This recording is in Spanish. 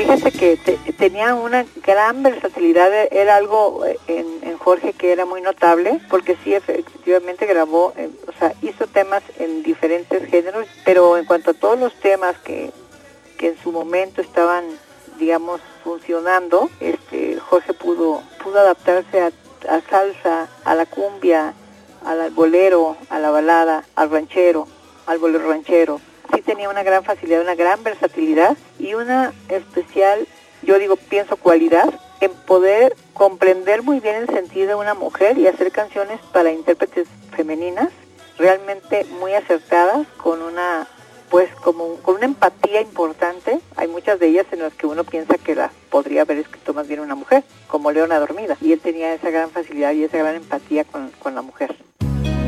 fíjese que tenía una gran versatilidad, era algo en Jorge que era muy notable, porque sí, efectivamente grabó, o sea, hizo temas en diferentes géneros, pero en cuanto a todos los temas que en su momento estaban, digamos, funcionando, Jorge pudo adaptarse a salsa, a la cumbia, al bolero, a la balada, al ranchero, al bolero ranchero. Sí tenía una gran facilidad, una gran versatilidad y una especial, pienso cualidad en poder comprender muy bien el sentido de una mujer y hacer canciones para intérpretes femeninas realmente muy acertadas, con una con una empatía importante. Hay muchas de ellas en las que uno piensa que las podría haber escrito más bien una mujer, como Leona Dormida, y él tenía esa gran facilidad y esa gran empatía con la mujer.